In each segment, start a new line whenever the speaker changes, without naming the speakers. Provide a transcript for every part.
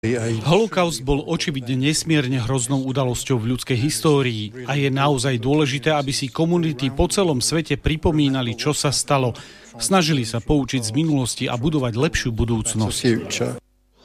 Holokaust bol očividne nesmierne hroznou udalosťou v ľudskej histórii a je naozaj dôležité, aby si komunity po celom svete pripomínali, čo sa stalo. Snažili sa poučiť z minulosti a budovať lepšiu budúcnosť.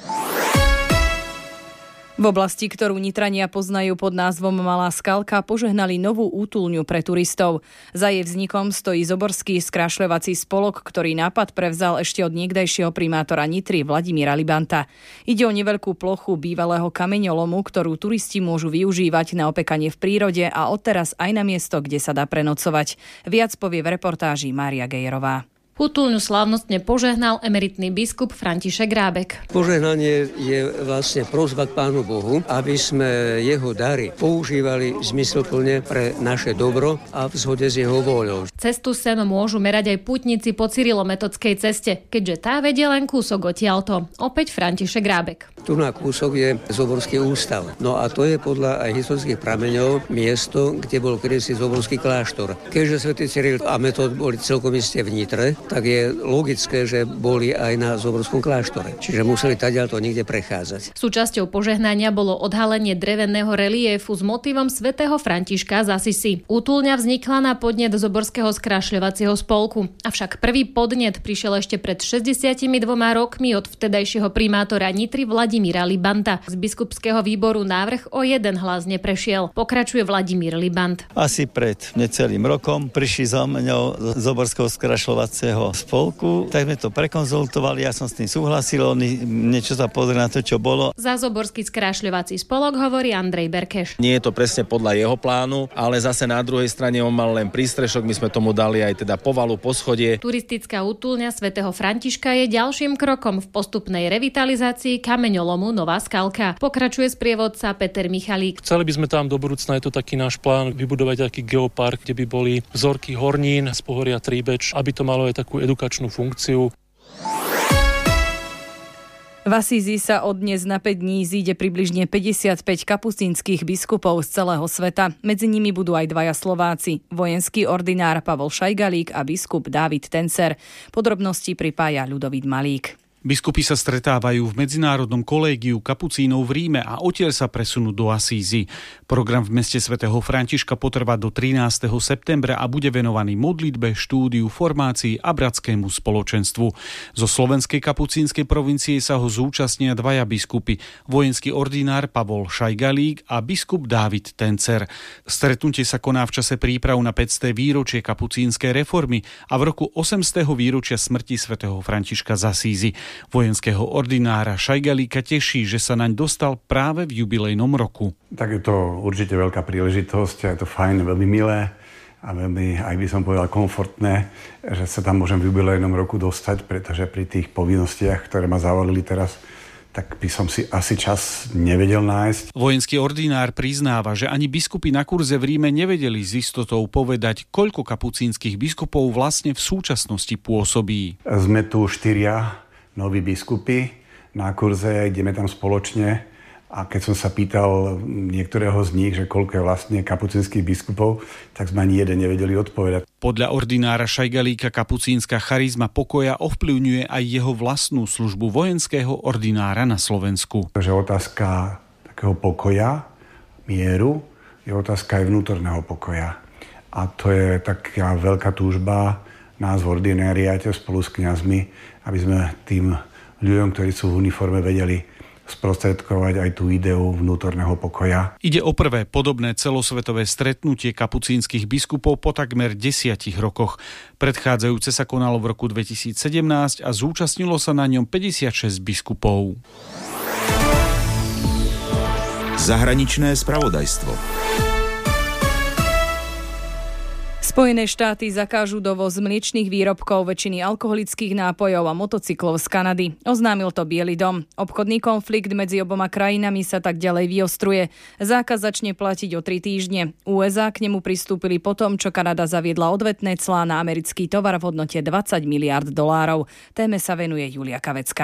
V oblasti, ktorú Nitrania poznajú pod názvom Malá Skalka, požehnali novú útulňu pre turistov. Za jej vznikom stojí Zoborský skrášľovací spolok, ktorý nápad prevzal ešte od niekdajšieho primátora Nitry Vladimíra Libanta. Ide o neveľkú plochu bývalého kameňolomu, ktorú turisti môžu využívať na opekanie v prírode a odteraz aj na miesto, kde sa dá prenocovať. Viac povie v reportáži Mária Gejerová.
Útulňu slávnostne požehnal emeritný biskup František Rábek.
Požehnanie je vlastne prosba k Pánu Bohu, aby sme jeho dary používali zmysluplne pre naše dobro a v zhode s jeho vôľou.
Cestu sem môžu merať aj pútnici po cyrilometodskej ceste, keďže tá vedie len kúsok odtiaľto. Opäť František Rábek.
Tu na kúsok je Zoborský ústav. No a to je podľa aj historických prameňov miesto, kde bol kedysi Zoborský kláštor. Keďže svätý Cyril a Metod boli celkom iste v Nitre, tak je logické, že boli aj na Zoborskom kláštore. Čiže museli tadiaľto niekde prechádzať.
Súčasťou požehnania bolo odhalenie dreveného reliefu s motívom svätého Františka z Asisi. Útulňa vznikla na podnet Zoborského skrášľovacieho spolku. Avšak prvý podnet prišiel ešte pred 62 rokmi od vtedajšieho primátora Nitry Vladimíra Libanta. Z biskupského výboru návrh o jeden hlas neprešiel. Pokračuje Vladimír Libant.
Asi pred necelým rokom prišli za mňou z Zoborského skrášľovacieho spolku, tak sme to prekonzultovali, ja som s tým súhlasil, oni niečo sa pozreli na to, čo bolo.
Za Zoborský skrášľovací spolok hovorí Andrej Berkeš.
Nie je to presne podľa jeho plánu, ale zase na druhej strane on mal len prístrešok, my sme tomu dali aj teda povalu, poschodie.
Turistická útulňa svätého Františka je ďalším krokom v postupnej revitalizácii kameňolomu Nová Skalka. Pokračuje sprievodca Peter Michalík.
Chceli by sme tam do budúcna, je to taký náš plán, vybudovať taký geopark, kde by boli vzorky hornín z pohoria Tríbeč, aby to malo aj takú edukačnú funkciu.
V Asízi sa od dnes na 5 dní zíde približne 55 kapucínskych biskupov z celého sveta. Medzi nimi budú aj dvaja Slováci, vojenský ordinár Pavol Šajgalík a biskup Dávid Tencer. Podrobnosti pripája Ľudovít Malík.
Biskupy sa stretávajú v medzinárodnom kolégiu kapucínov v Ríme a odtiaľ sa presunú do Asízy. Program v meste svätého Františka potrvá do 13. septembra a bude venovaný modlitbe, štúdiu, formácii a bratskému spoločenstvu. Zo slovenskej kapucínskej provincie sa ho zúčastnia dvaja biskupy, vojenský ordinár Pavol Šajgalík a biskup Dávid Tencer. Stretnutie sa koná v čase príprav na 500. výročie kapucínskej reformy a v roku 800. výročia smrti svätého Františka z Asízy. Vojenského ordinára Šajgalíka teší, že sa naň dostal práve v jubilejnom roku.
Tak je to určite veľká príležitosť a je to fajn, veľmi milé a veľmi, aj by som povedal, komfortné, že sa tam môžem v jubilejnom roku dostať, pretože pri tých povinnostiach, ktoré ma zavalili teraz, tak by som si asi čas nevedel nájsť.
Vojenský ordinár priznáva, že ani biskupy na kurze v Ríme nevedeli s istotou povedať, koľko kapucínskych biskupov vlastne v súčasnosti pôsobí.
Sme tu 4 noví biskupy na kurze, ideme tam spoločne a keď som sa pýtal niektorého z nich, že koľko je vlastne kapucínskych biskupov, tak sme ani jeden nevedeli odpovedať.
Podľa ordinára Šajgalíka kapucínska charizma pokoja ovplyvňuje aj jeho vlastnú službu vojenského ordinára na Slovensku.
Takže otázka takého pokoja, mieru, je otázka aj vnútorného pokoja. A to je taká veľká túžba nás v ordináriáte spolu s kňazmi, aby sme tým ľuďom, ktorí sú v uniforme, vedeli sprostredkovať aj tú ideu vnútorného pokoja.
Ide o prvé podobné celosvetové stretnutie kapucínskych biskupov po takmer 10 rokoch. Predchádzajúce sa konalo v roku 2017 a zúčastnilo sa na ňom 56 biskupov.
Zahraničné spravodajstvo.
Spojené štáty zakážu dovoz mliečnych výrobkov, väčšiny alkoholických nápojov a motocyklov z Kanady. Oznámil to Biely dom. Obchodný konflikt medzi oboma krajinami sa tak ďalej vyostruje. Zákaz začne platiť o 3 týždne. USA k nemu pristúpili potom, čo Kanada zaviedla odvetné clá na americký tovar v hodnote $20 miliárd. Téme sa venuje Julia Kavecká.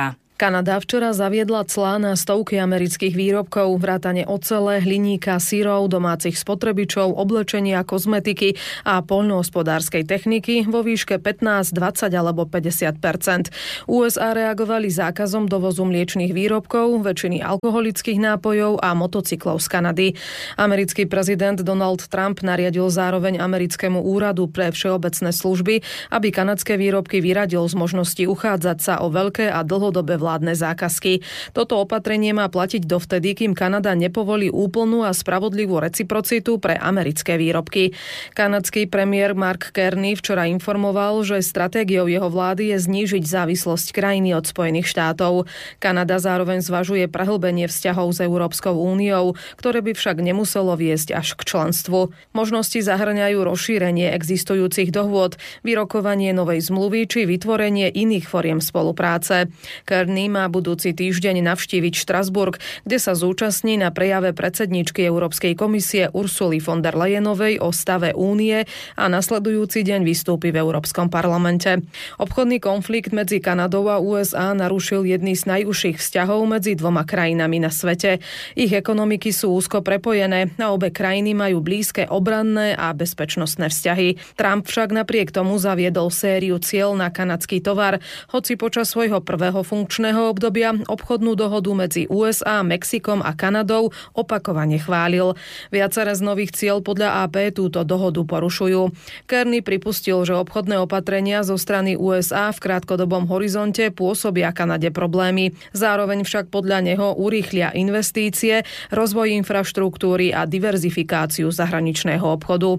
Kanada včera zaviedla clá na stovky amerických výrobkov, vrátane ocele, hliníka, syrov, domácich spotrebičov, oblečenia, kozmetiky a poľnohospodárskej techniky vo výške 15, 20 alebo 50%. USA reagovali zákazom dovozu mliečnych výrobkov, väčšiny alkoholických nápojov a motocyklov z Kanady. Americký prezident Donald Trump nariadil zároveň americkému úradu pre všeobecné služby, aby kanadské výrobky vyradil z možnosti uchádzať sa o veľké a dlhodobé vládne zákazky. Toto opatrenie má platiť dovtedy, kým Kanada nepovolí úplnú a spravodlivú reciprocitu pre americké výrobky. Kanadský premiér Mark Carney včera informoval, že stratégiou jeho vlády je znížiť závislosť krajiny od Spojených štátov. Kanada zároveň zvažuje prehlbenie vzťahov s Európskou úniou, ktoré by však nemuselo viesť až k členstvu. Možnosti zahŕňajú rozšírenie existujúcich dohôd, vyrokovanie novej zmluvy či vytvorenie iných foriem spolupráce. Carney má budúci týždeň navštíviť Štrasburg, kde sa zúčastní na prejave predsedníčky Európskej komisie Ursuly von der Leyenovej o stave únie a nasledujúci deň vystúpi v Európskom parlamente. Obchodný konflikt medzi Kanadou a USA narušil jedný z najúžších vzťahov medzi dvoma krajinami na svete. Ich ekonomiky sú úzko prepojené a obe krajiny majú blízke obranné a bezpečnostné vzťahy. Trump však napriek tomu zaviedol sériu ciel na kanadský tovar, hoci počas svojho prvého funkčného obdobia obchodnú dohodu medzi USA, Mexikom a Kanadou opakovane chválil. Viaceré z nových cieľ podľa AP túto dohodu porušujú. Carney pripustil, že obchodné opatrenia zo strany USA v krátkodobom horizonte pôsobia Kanade problémy. Zároveň však podľa neho urýchlia investície, rozvoj infraštruktúry a diverzifikáciu zahraničného obchodu.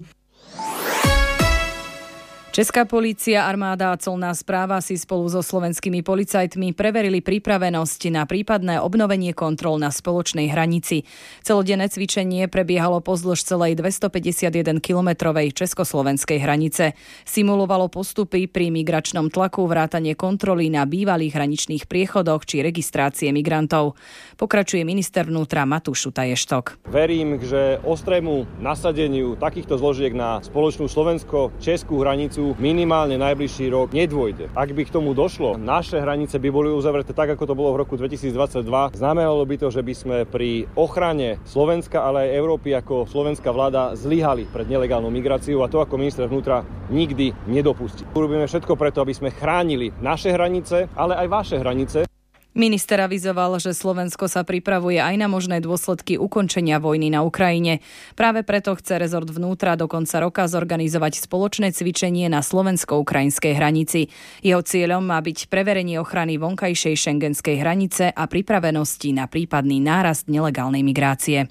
Česká polícia, armáda a colná správa si spolu so slovenskými policajtmi preverili pripravenosť na prípadné obnovenie kontrol na spoločnej hranici. Celodenné cvičenie prebiehalo pozdĺž celej 251-kilometrovej československej hranice. Simulovalo postupy pri migračnom tlaku, vrátane kontroly na bývalých hraničných priechodoch či registrácie migrantov. Pokračuje minister vnútra Matúš Šutaj-Eštok.
Verím, že ostrému nasadeniu takýchto zložiek na spoločnú slovensko-českú hranicu minimálne najbližší rok nedôjde. Ak by k tomu došlo, naše hranice by boli uzavreté tak, ako to bolo v roku 2022. Znamenalo by to, že by sme pri ochrane Slovenska, ale aj Európy ako slovenská vláda zlyhali pred nelegálnou migráciou a to ako minister vnútra nikdy nedopustí. Urobíme všetko preto, aby sme chránili naše hranice, ale aj vaše hranice.
Minister avizoval, že Slovensko sa pripravuje aj na možné dôsledky ukončenia vojny na Ukrajine. Práve preto chce rezort vnútra do konca roka zorganizovať spoločné cvičenie na slovensko-ukrajinskej hranici. Jeho cieľom má byť preverenie ochrany vonkajšej šengenskej hranice a pripravenosti na prípadný nárast nelegálnej migrácie.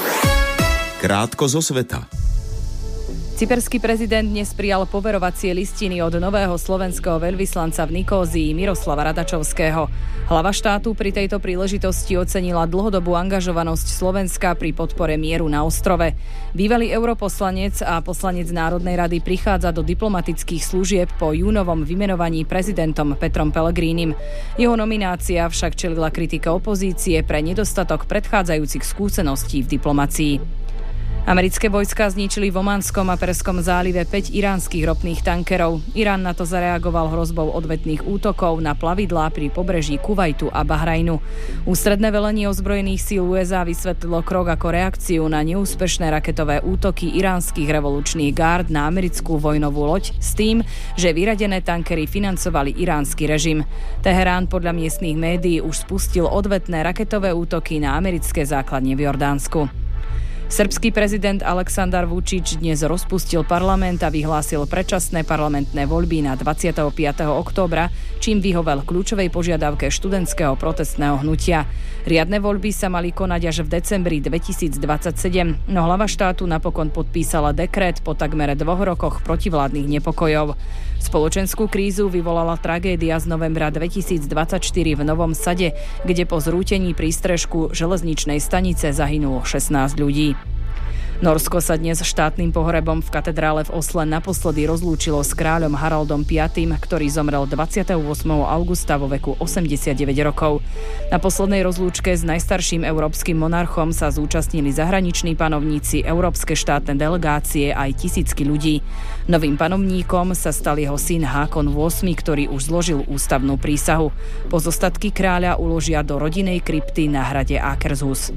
Krátko zo sveta.
Cyperský prezident dnes prijal poverovacie listiny od nového slovenského veľvyslanca v Nikózii Miroslava Radačovského. Hlava štátu pri tejto príležitosti ocenila dlhodobú angažovanosť Slovenska pri podpore mieru na ostrove. Bývalý europoslanec a poslanec Národnej rady prichádza do diplomatických služieb po júnovom vymenovaní prezidentom Petrom Pellegrinim. Jeho nominácia však čelila kritike opozície pre nedostatok predchádzajúcich skúseností v diplomacii. Americké vojská zničili v Omanskom a Perskom zálive 5 iránskych ropných tankerov. Irán na to zareagoval hrozbou odvetných útokov na plavidlá pri pobreží Kuvajtu a Bahrajnu. Ústredné velenie ozbrojených síl USA vysvetlilo krok ako reakciu na neúspešné raketové útoky iránskych revolučných gárd na americkú vojnovú loď s tým, že vyradené tankery financovali iránsky režim. Teherán podľa miestnych médií už spustil odvetné raketové útoky na americké základne v Jordánsku. Srbský prezident Aleksandar Vučić dnes rozpustil parlament a vyhlásil predčasné parlamentné voľby na 25. októbra, čím vyhovel kľúčovej požiadavke študentského protestného hnutia. Riadne voľby sa mali konať až v decembri 2027, no hlava štátu napokon podpísala dekrét po takmer 2 rokoch protivládnych nepokojov. Spoločenskú krízu vyvolala tragédia z novembra 2024 v Novom Sade, kde po zrútení prístrežku železničnej stanice zahynulo 16 ľudí. Norsko sa dnes štátnym pohrebom v katedrále v Osle naposledy rozlúčilo s kráľom Haraldom V, ktorý zomrel 28. augusta vo veku 89 rokov. Na poslednej rozlúčke s najstarším európskym monarchom sa zúčastnili zahraniční panovníci, európske štátne delegácie aj tisícky ľudí. Novým panovníkom sa stal jeho syn Hákon VIII, ktorý už zložil ústavnú prísahu. Pozostatky kráľa uložia do rodinnej krypty na hrade Akershus.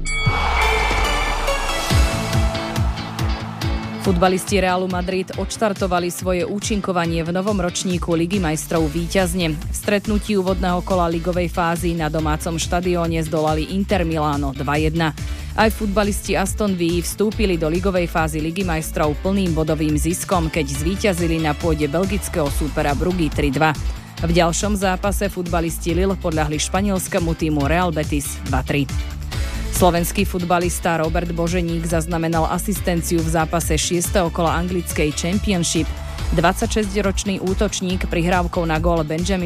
Futbalisti Realu Madrid odštartovali svoje účinkovanie v novom ročníku Ligy majstrov víťazne. V stretnutí úvodného kola ligovej fázy na domácom štadióne zdolali Inter Milano 2-1. Aj futbalisti Aston Villa vstúpili do ligovej fázy Ligy majstrov plným bodovým ziskom, keď zvíťazili na pôde belgického súpera Bruggy 3-2. V ďalšom zápase futbalisti Lille podľahli španielskému týmu Real Betis 2-3. Slovenský futbalista Robert Boženík zaznamenal asistenciu v zápase 6. kola anglickej Championship. 26-ročný útočník prihrávkou na gól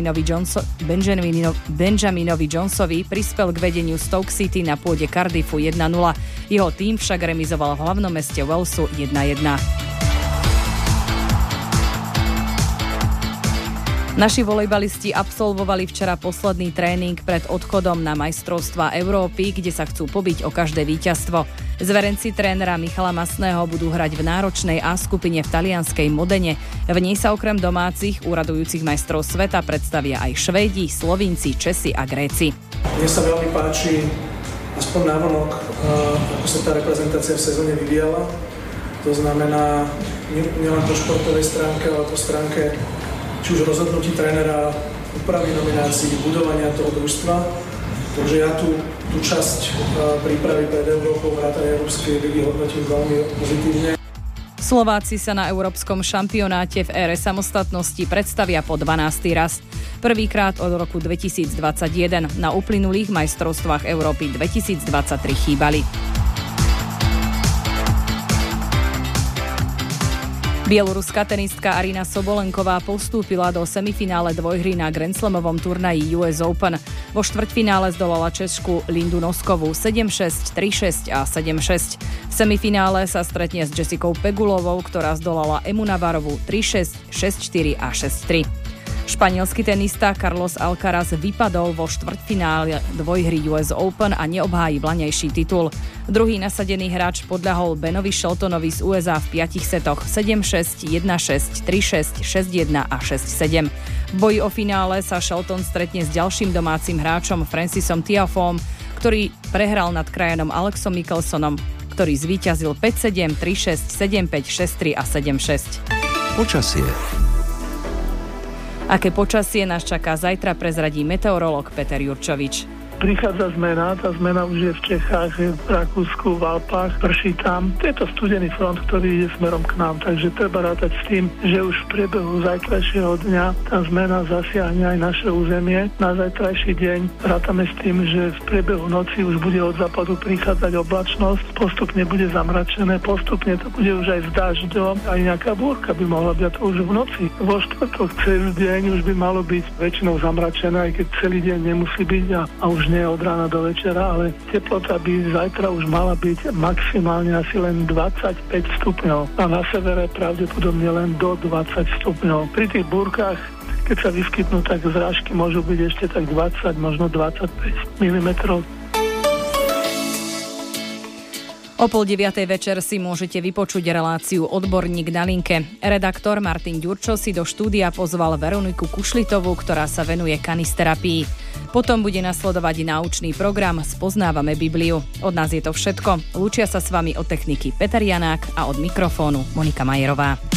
Benjaminovi Jonesovi prispel k vedeniu Stoke City na pôde Cardiffu 1-0. Jeho tým však remizoval v hlavnom meste Walesu 1-1. Naši volejbalisti absolvovali včera posledný tréning pred odchodom na majstrovstvá Európy, kde sa chcú pobiť o každé víťazstvo. Zverenci trénera Michala Masného budú hrať v náročnej A skupine v talianskej Modene. V nej sa okrem domácich úradujúcich majstrov sveta predstavia aj Švédi, Slovinci, Česi a Gréci.
Mne sa veľmi páči, aspoň návonok, ako sa tá reprezentácia v sezóne vyvíjala. To znamená nielen po športovej stránke, ale po stránke či už rozhodnutí trénera, úpravy nominácií, budovania toho družstva. Takže ja tú časť prípravy pred Európou, vrátane Európskej ligy hodnotím veľmi pozitívne.
Slováci sa na európskom šampionáte v ére samostatnosti predstavia po 12. raz. Prvýkrát od roku 2021. Na uplynulých majstrovstvách Európy 2023 chýbali. Bieloruská tenistka Arina Sobolenková postúpila do semifinále dvojhry na Grand Slamovom turnaji US Open. Vo štvrťfinále zdolala Češku Lindu Noskovú 7-6, 3-6 a 7-6. V semifinále sa stretne s Jessicou Pegulovou, ktorá zdolala Emu Navarovú 3-6, 6-4 a 6-3. Španielský tenista Carlos Alcaraz vypadol vo štvrťfinále dvojhry US Open a neobhájí vlaňajší titul. Druhý nasadený hráč podľahol Benovi Sheltonovi z USA v 5 setoch 7-6, 1-6, 3-6, 6-1 a 6-7. V boji o finále sa Shelton stretne s ďalším domácim hráčom Francisom Tiafoom, ktorý prehral nad krajanom Alexom Mickelsonom, ktorý zvíťazil 5-7, 3-6, 7-5, 6-3 a 7-6.
Počasie.
Aké počasie nás čaká zajtra, prezradí meteorológ Peter Jurčovič.
Prichádza zmena, tá zmena už je v Čechách, v Rakúsku, v Alpách, prší tam. Je to studený front, ktorý ide smerom k nám, takže treba rátať s tým, že už v priebehu zajtrajšieho dňa tá zmena zasiahne aj naše územie. Na zajtrajší deň rátame s tým, že v priebehu noci už bude od západu prichádzať oblačnosť, postupne bude zamračené, postupne to bude už aj s dažďom, aj nejaká búrka by mohla byť to už v noci. Vo štvrtok celý deň už by malo byť väčšinou zamračené, aj keď celý deň nemusí byť a už nie od rána do večera, ale teplota by zajtra už mala byť maximálne asi len 25 stupňov a na severe pravdepodobne len do 20 stupňov. Pri tých búrkach, keď sa vyskytnú, tak zrážky môžu byť ešte tak 20, možno 25 mm.
O 8:30 večer si môžete vypočuť reláciu Odborník na linke. Redaktor Martin Ďurčo si do štúdia pozval Veroniku Kušlitovú, ktorá sa venuje kanisterapii. Potom bude nasledovať naučný program Spoznávame Bibliu. Od nás je to všetko. Lúčia sa s vami od techniky Peter Janák a od mikrofónu Monika Majerová.